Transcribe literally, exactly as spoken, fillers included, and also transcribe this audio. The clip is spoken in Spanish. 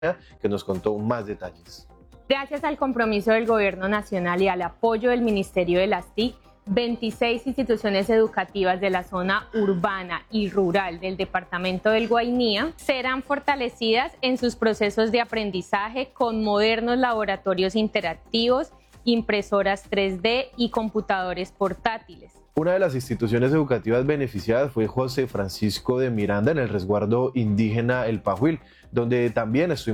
que nos contó más detalles. Gracias al compromiso del Gobierno Nacional y al apoyo del Ministerio de las T I C, veintiséis instituciones educativas de la zona urbana y rural del departamento del Guainía serán fortalecidas en sus procesos de aprendizaje con modernos laboratorios interactivos, impresoras tres D y computadores portátiles. Una de las instituciones educativas beneficiadas fue José Francisco de Miranda en el resguardo indígena El Pajuil, donde también estuvimos